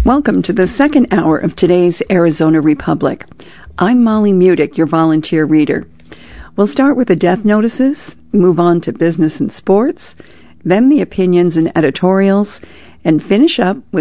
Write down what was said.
Welcome to the second hour of today's Arizona Republic. I'm Molly Mudick, your volunteer reader. We'll start with the death notices, move on to business and sports, then the opinions and editorials, and finish up with